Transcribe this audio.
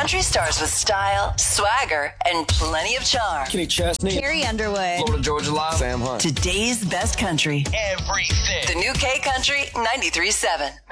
Country stars with style, swagger, and plenty of charm. Kenny Chesney. Carrie Underwood. Florida Georgia Line. Sam Hunt. Today's best country. Everything. The new K Country 93.7.